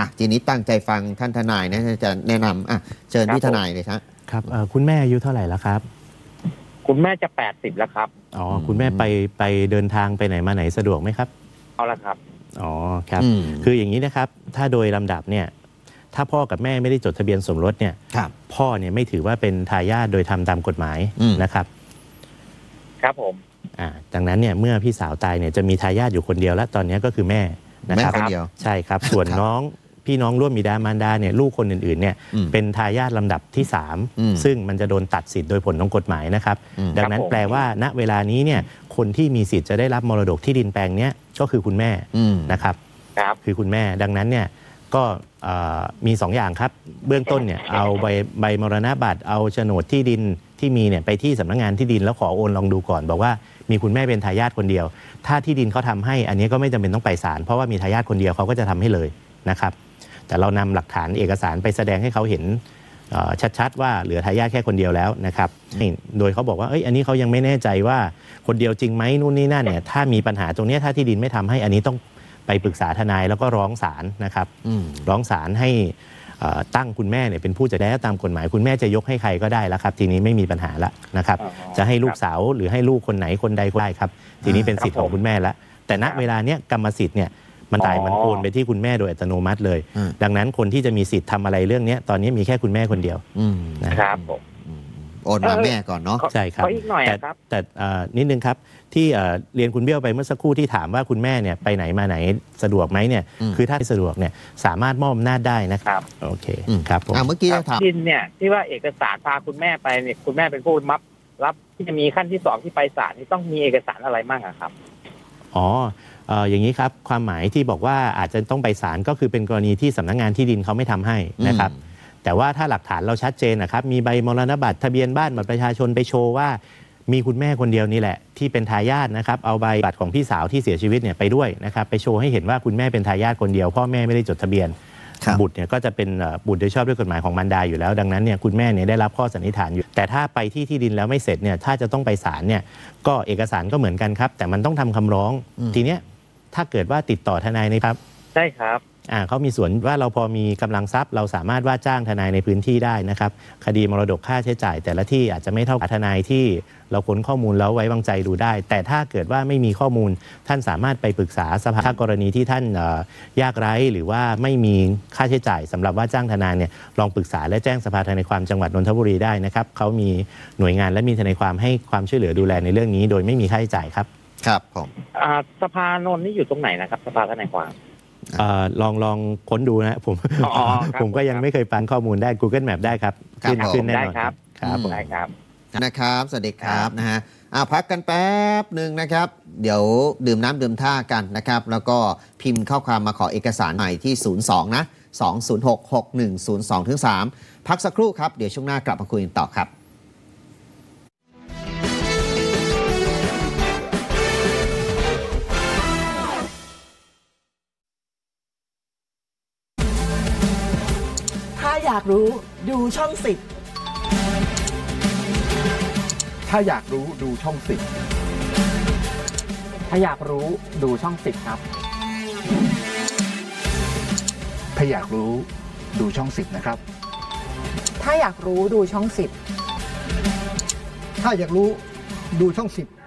ทีนี้ตั้งใจฟังท่านทนายนะจะแนะนำเชิญพี่ทนายเลยครับคุณแม่อายุเท่าไหร่แล้วครับคุณแม่จะ80แล้วครับอ๋อคุณแม่ไปเดินทางไปไหนมาไหนสะดวกไหมครับเอาละครับอ๋อครับคืออย่างนี้นะครับถ้าโดยลำดับเนี่ยถ้าพ่อกับแม่ไม่ได้จดทะเบียนสมรสเนี่ยพ่อเนี่ยไม่ถือว่าเป็นทายาทโดยทำตามกฎหมายนะครับครับผมดังนั้นเนี่ยเมื่อพี่สาวตายเนี่ยจะมีทายาทอยู่คนเดียวแล้วตอนนี้ก็คือแม่นะครับคนเดียวใช่ครับส่วนพี่น้องร่วมบิดามารดาเนี่ยลูกคนอื่นๆเนี่ยเป็นทายาทลำดับที่3ซึ่งมันจะโดนตัดสิทธิ์โดยผลของกฎหมายนะครับดังนั้นแปลว่าณเวลานี้เนี่ยคนที่มีสิทธิ์จะได้รับมรดกที่ดินแปลงนี้ก็คือคุณแม่นะครับคือคุณแม่ดังนั้นเนี่ยก็มี2อย่างครับเบื้องต้นเนี่ยเอาใบมรณบัตรเอาโฉนดที่ดินที่มีเนี่ยไปที่สำนักงานที่ดินแล้วขอโอนลองดูก่อนบอกว่ามีคุณแม่เป็นทายาทคนเดียวถ้าที่ดินเขาทำให้อันนี้ก็ไม่จำเป็นต้องไปศาลเพราะว่ามีทายาทคนเดียวเขาก็จะทำให้เลยนะครับแต่เรานำหลักฐานเอกสารไปแสดงให้เขาเห็นชัดๆว่าเหลือทายาทแค่คนเดียวแล้วนะครับโดยเขาบอกว่าอันนี้เขายังไม่แน่ใจว่าคนเดียวจริงไหมนู่นนี่นั่นเนี่ยถ้ามีปัญหาตรงนี้ถ้าที่ดินไม่ทำให้อันนี้ต้องไปปรึกษาทนายแล้วก็ร้องศาลนะครับร้องศาลให้ตั้งคุณแม่เนี่ยเป็นผู้จัดการตามกฎหมายคุณแม่จะยกให้ใครก็ได้แล้วครับทีนี้ไม่มีปัญหาละนะครับจะให้ลูกสาวหรือให้ลูกคนไหนคนใดก็ได้ครับทีนี้เป็นสิทธิ์ของคุณแม่ละแต่ณเวลาเนี้ยกรรมสิทธิ์เนี่ยมันตายมันโอนไปที่คุณแม่โดยอัตโนมัติเลยดังนั้นคนที่จะมีสิทธิ์ทำอะไรเรื่องนี้ตอนนี้มีแค่คุณแม่คนเดียวนะครับผมโอนมาแม่ก่อนเนาะใช่ครับแต่นิดนึงครับที่เรียนคุณเบี้ยวไปเมื่อสักครู่ที่ถามว่าคุณแม่เนี่ยไปไหนมาไหนสะดวกไหมเนี่ยคือถ้าสะดวกเนี่ยสามารถมอบอำนาจได้นะครับโอเคครับผมเมื่อกี้ถามดินเนี่ยที่ว่าเอกสารพาคุณแม่ไปเนี่ยคุณแม่เป็นผู้รับที่จะมีขั้นที่2ที่ไปศาลนี่ต้องมีเอกสารอะไรบ้างครับอ๋ออย่างนี้ครับความหมายที่บอกว่าอาจจะต้องไปศาลก็คือเป็นกรณีที่สำนักงานที่ดินเขาไม่ทำให้นะครับแต่ว่าถ้าหลักฐานเราชัดเจนนะครับมีใบมรณบัตรทะเบียนบ้านบัตรประชาชนไปโชว์ว่ามีคุณแม่คนเดียวนี่แหละที่เป็นทายาทนะครับเอาใบบัตรของพี่สาวที่เสียชีวิตเนี่ยไปด้วยนะครับไปโชว์ให้เห็นว่าคุณแม่เป็นทายาทคนเดียวพ่อแม่ไม่ได้จดทะเบียนบุตรเนี่ยก็จะเป็นบุตรโดยชอบด้วยกฎหมายของมารดาอยู่แล้วดังนั้นเนี่ยคุณแม่เนี่ยได้รับข้อสันนิษฐานอยู่แต่ถ้าไปที่ดินแล้วไม่เสร็จเนี่ยถ้าจะต้องไปศาลเนี่ยก็เอกสารก็เหมือนกันครับแต่มันต้องทำคำร้องทีเนี้ยถ้าเกิดว่าติดต่อทนายนะครับใช่ครับเขามีส่วนว่าเราพอมีกำลังทรัพย์เราสามารถว่าจ้างทนายในพื้นที่ได้นะครับคดีมรดกค่าใช้จ่ายแต่ละที่อาจจะไม่เท่ากับทนายที่เราค้นข้อมูลแล้วไว้วางใจดูได้แต่ถ้าเกิดว่าไม่มีข้อมูลท่านสามารถไปปรึกษาสภากรณีที่ท่านยากไร้หรือว่าไม่มีค่าใช้จ่ายสำหรับว่าจ้างทนายเนี่ยลองปรึกษาและแจ้งสภาทนายความจังหวัดนนทบุรีได้นะครับเขามีหน่วยงานและมีทนายความให้ความช่วยเหลือดูแลในเรื่องนี้โดยไม่มีค่าใช้จ่ายครับครับผมสภานนท์นี่อยู่ตรงไหนนะครับสภาทนายความลองค้นดูนะผมก็ยังไม่เคยปันข้อมูลได้ Google Map ได้ครับขึ้นแน่นอนครับได้ครับนะครับสวัสดีครับนะฮะพักกันแป๊บหนึ่งนะครับเดี๋ยวดื่มน้ำดื่มท่ากันนะครับแล้วก็พิมพ์ข้อความมาขอเอกสารใหม่ที่02นะ2066102-3พักสักครู่ครับเดี๋ยวช่วงหน้ากลับมาคุยกันต่อครับอยากรู้ดูช่อง10 ถ้าอยากรู้ดูช่อง10 ถ้าอยากรู้ดูช่อง10ครับถ้าอยากรู้ดูช่อง10นะครับถ้าอยากรู้ดูช่อง10 ถ้าอยากรู้ดูช่อง10